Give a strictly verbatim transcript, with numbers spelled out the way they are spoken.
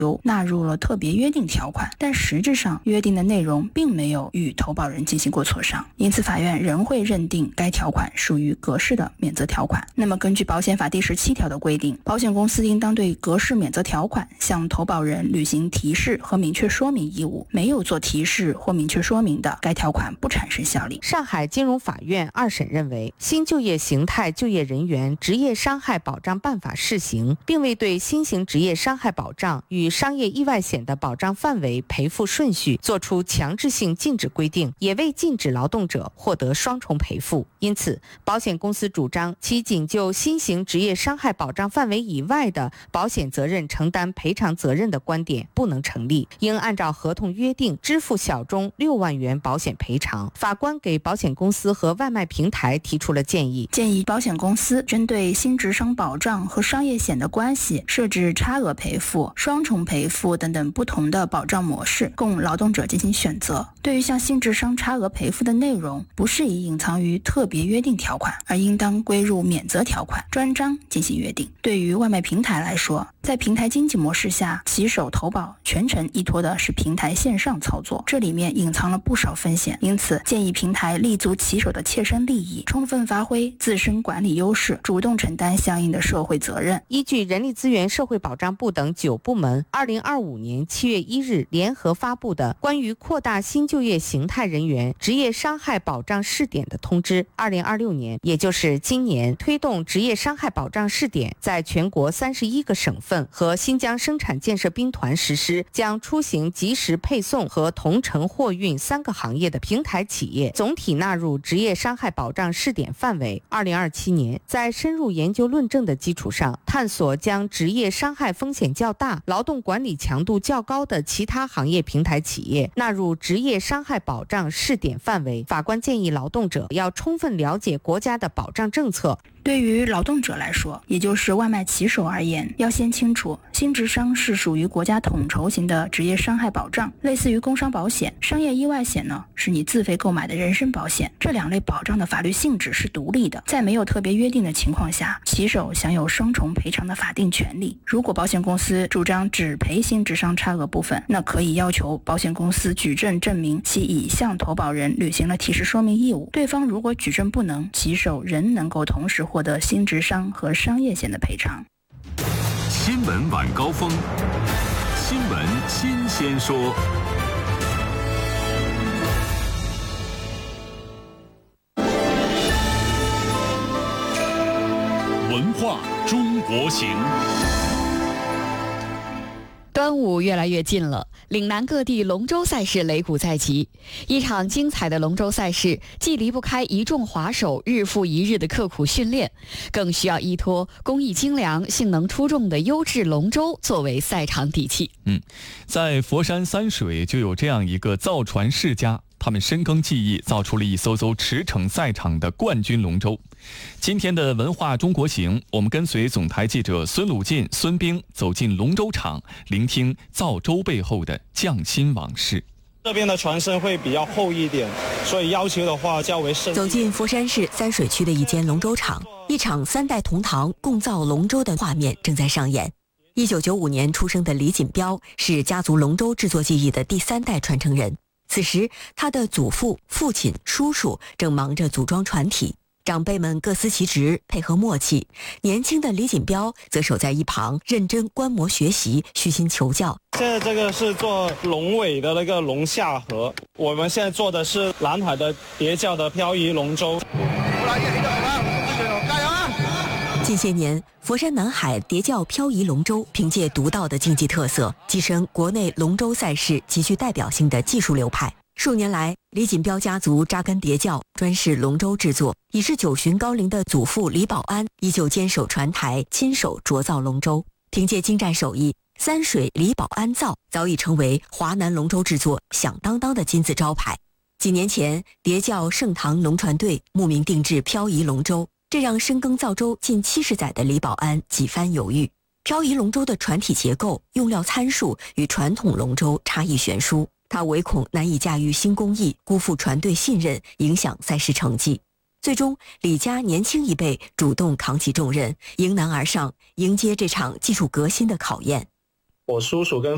由纳入了特别约定条款，但实质上约定的内容并没有与投保人进行过磋商，因此法院仍会认定该条款属于格式的免责条款。那么根据保险法第十七条的规定，保险公司应当对格式免责条款向投保人履行提示和明确说明义务，没有做提示或明确说明的，该条款不产生效力。 上海金融法院二审认为，新就业形态就业人员职业伤害保障办法试行，并未对新型职业伤害保障与商业意外险的保障范围、赔付顺序作出强制性禁止规定，也未禁止劳动者获得双重赔付。因此，保险公司主张其仅就新型职业伤害保障范围以外的保险责任承担赔偿责任的观点不能成立，应按照合同约定支付小中六万元保险赔偿。法官给保险公司和外卖平台提出了建议， 建议保险公司针对新职伤保障和商业险的关系设置差额赔付、双重赔付等等不同的保障模式，供劳动者进行选择。对于像新职伤差额赔付的内容，不适宜隐藏于特别约定条款，而应当归入免责条款，专章进行约定。对于外卖平台来说，在平台经济模式下，骑手投保全程依托的是平台线上操作，这里面隐藏了不少风险，因此建议平台立足骑手的切身利益，充分发挥自身管理优势，主动承担相应的社会责任。 依据人力资源社会保障部等九部门二零二五年七月一日联合发布的关于扩大新就业形态人员职业伤害保障试点的通知，二零二六年，也就是今年，推动职业伤害保障试点在全国三十一个省份和新疆生产建设兵团实施，将出行即时配送和同城货运三个行业的平台企业总体纳入职业伤害保障试点范围。二零二七年，在深入研究论证的基础上，探索将职业伤害风险较大、劳动管理强度较高的其他行业平台企业纳入职业伤害保障试点范围。法官建议劳动者要充分了解国家的保障政策。 对于劳动者来说，也就是外卖骑手而言，要先清楚新职伤是属于国家统筹型的职业伤害保障，类似于工伤保险。商业意外险呢，是你自费购买的人身保险，这两类保障的法律性质是独立的，在没有特别约定的情况下，骑手享有双重赔偿的法定权利。如果保险公司主张只赔新职伤差额部分，那可以要求保险公司举证证明其已向投保人履行了提示说明义务。对方如果举证不能，骑手仍能够同时获得新职伤和商业险的赔偿。 新闻晚高峰，新闻新鲜说。文化中国行。 端午越来越近了，岭南各地龙舟赛事擂鼓在即。一场精彩的龙舟赛事，既离不开一众滑手日复一日的刻苦训练，更需要依托工艺精良、性能出众的优质龙舟作为赛场底气。 嗯，在佛山三水就有这样一个造船世家，他们深耕技艺，造出了一艘艘驰骋赛场的冠军龙舟。今天的文化中国行，我们跟随总台记者孙鲁进、孙兵走进龙舟场，聆听造舟背后的匠心往事。 这边的船身会比较厚一点，所以要求的话较为深。 走进佛山市三水区的一间龙舟厂，一场三代同堂共造龙舟的画面正在上演。一九九五年出生的李锦标是家族龙舟制作技艺的第三代传承人。此时，他的祖父、父亲、叔叔正忙着组装船体，长辈们各司其职，配合默契。年轻的李锦标则守在一旁，认真观摩学习，虚心求教。 现在这个是做龙尾的那个龙下河，我们现在做的是南海的叠教的漂移龙舟。 近些年，佛山南海叠教漂移龙舟凭借独到的竞技特色，跻身国内龙舟赛事极具代表性的技术流派。数年来，李锦标家族扎根叠教，专事龙舟制作。已是九旬高龄的祖父李保安依旧坚守船台，亲手琢造龙舟。凭借精湛手艺，三水李保安造早已成为华南龙舟制作响当当的金字招牌。几年前，叠教盛唐龙船队慕名定制漂移龙舟，这让深耕造舟近七十载的李保安几番犹豫。漂移龙舟的船体结构、用料参数与传统龙舟差异悬殊，他唯恐难以驾驭新工艺，辜负船队信任，影响赛事成绩。最终，李家年轻一辈主动扛起重任，迎难而上，迎接这场技术革新的考验。 我叔叔跟